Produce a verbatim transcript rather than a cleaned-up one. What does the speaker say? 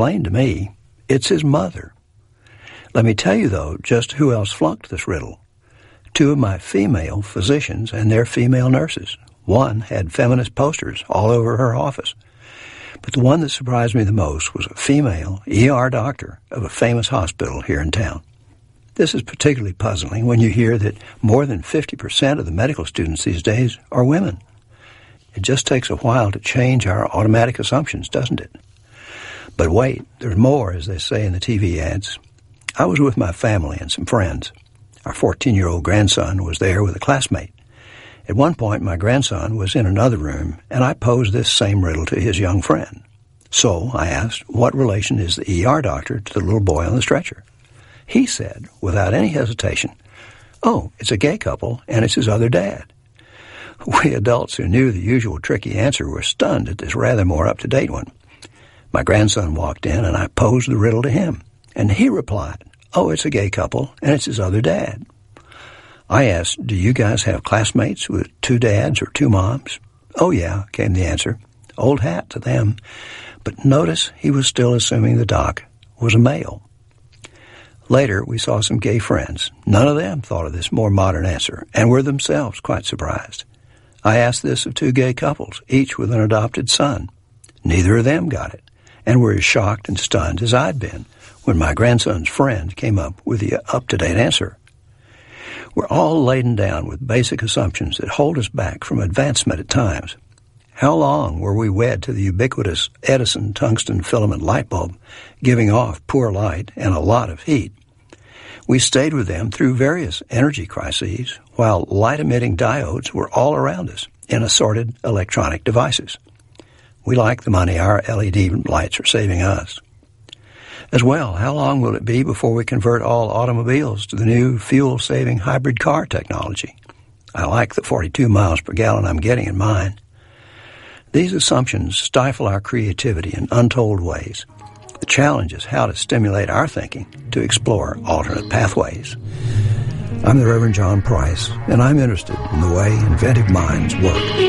Explained to me, it's his mother. Let me tell you, though, just who else flunked this riddle. Two of my female physicians and their female nurses. One had feminist posters all over her office. But the one that surprised me the most was a female E R doctor of a famous hospital here in town. This is particularly puzzling when you hear that more than fifty percent of the medical students these days are women. It just takes a while to change our automatic assumptions, doesn't it? But wait, there's more, as they say in the T V ads. I was with my family and some friends. Our fourteen-year-old grandson was there with a classmate. At one point, my grandson was in another room, and I posed this same riddle to his young friend. So I asked, what relation is the E R doctor to the little boy on the stretcher? He said, without any hesitation, oh, it's a gay couple, and it's his other dad. We adults who knew the usual tricky answer were stunned at this rather more up-to-date one. My grandson walked in, and I posed the riddle to him, and he replied, oh, it's a gay couple, and it's his other dad. I asked, do you guys have classmates with two dads or two moms? Oh, yeah, came the answer. Old hat to them. But notice he was still assuming the doc was a male. Later, we saw some gay friends. None of them thought of this more modern answer, and were themselves quite surprised. I asked this of two gay couples, each with an adopted son. Neither of them got it, and were as shocked and stunned as I'd been when my grandson's friend came up with the up-to-date answer. We're all laden down with basic assumptions that hold us back from advancement at times. How long were we wed to the ubiquitous Edison tungsten filament light bulb, giving off poor light and a lot of heat? We stayed with them through various energy crises, while light-emitting diodes were all around us in assorted electronic devices. We like the money our L E D lights are saving us. As well, how long will it be before we convert all automobiles to the new fuel-saving hybrid car technology? I like the forty-two miles per gallon I'm getting in mine. These assumptions stifle our creativity in untold ways. The challenge is how to stimulate our thinking to explore alternate pathways. I'm the Reverend John Price, and I'm interested in the way inventive minds work.